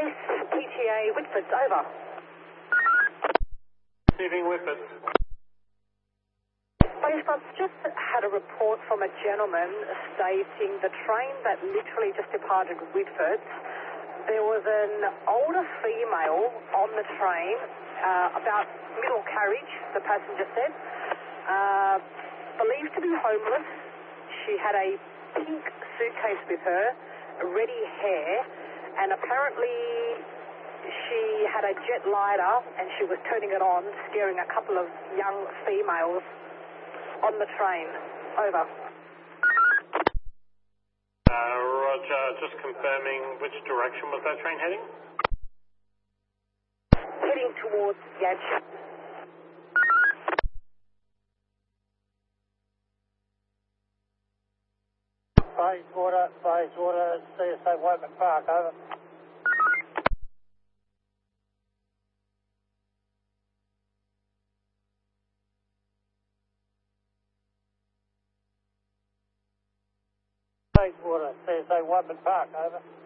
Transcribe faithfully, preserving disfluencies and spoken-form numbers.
S P T A Whitfords, over. Receiving Whitford. Police, I've just had a report from a gentleman stating the train that literally just departed Whitford, there was an older female on the train, uh, about middle carriage, the passenger said, uh, believed to be homeless. She had a pink suitcase with her, ready hair, and apparently she had a jet lighter and she was turning it on, scaring a couple of young females on the train. Over. Uh, Roger, just confirming which direction was that train heading? Heading towards Gadge. Bayswater, Bayswater, C S A Whiteman Park, over. Bayswater, C S A Whiteman Park, over.